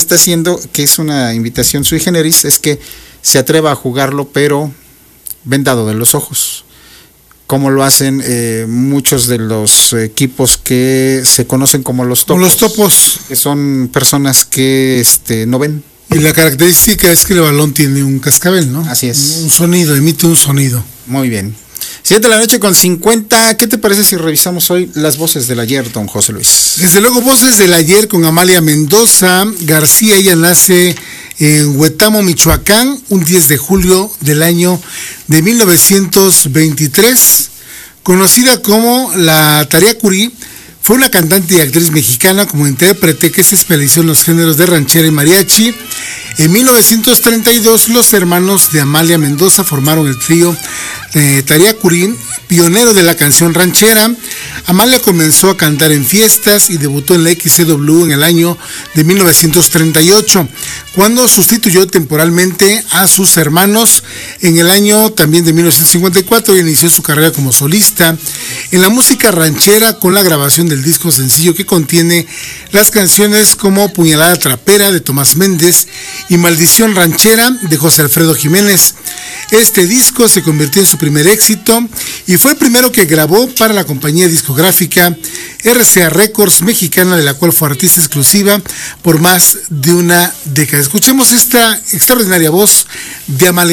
está haciendo, que es una invitación sui generis, es que se atreva a jugarlo, pero vendado de los ojos, como lo hacen muchos de los equipos que se conocen como los topos. Como los topos. Que son personas que no ven. Y la característica es que el balón tiene un cascabel, ¿no? Así es. Un sonido, emite un sonido. Muy bien. 7:50. ¿Qué te parece si revisamos hoy las voces del ayer, don José Luis? Desde luego, voces del ayer con Amalia Mendoza García. Ella nace en Huetamo, Michoacán, un 10 de julio del año de 1923. Conocida como la Tarea Curí, fue una cantante y actriz mexicana como intérprete que se especializó en los géneros de ranchera y mariachi. En 1932, los hermanos de Amalia Mendoza formaron el trío Tarea Curí, pionero de la canción ranchera. Amalia comenzó a cantar en fiestas y debutó en la XCW en el año de 1938, cuando sustituyó temporalmente a sus hermanos. En el año también de 1954 inició su carrera como solista en la música ranchera con la grabación del disco sencillo que contiene las canciones como Puñalada Trapera de Tomás Méndez y Maldición Ranchera de José Alfredo Jiménez. Este disco se convirtió en su primer éxito y fue el primero que grabó para la compañía discográfica RCA Records mexicana, de la cual fue artista exclusiva por más de una década. Escuchemos esta extraordinaria voz de Amalia.